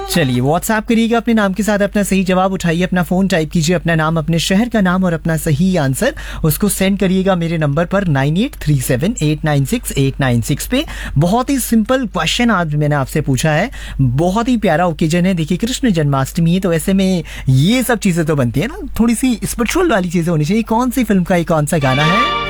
चलिए व्हाट्सएप करिएगा अपने नाम के साथ अपना सही जवाब, उठाइए अपना फोन, टाइप कीजिए अपना नाम, अपने शहर का नाम और अपना सही आंसर, उसको सेंड करिएगा मेरे नंबर पर 9837896896 पे। बहुत ही सिंपल क्वेश्चन आज मैंने आपसे पूछा है, बहुत ही प्यारा ओकेजन है। देखिए कृष्ण जन्माष्टमी है, तो ऐसे में ये सब चीजें तो बनती है ना, थोड़ी सी स्पिरिचुअल वाली चीजें होनी चाहिए। कौन सी फिल्म का ये कौन सा गाना है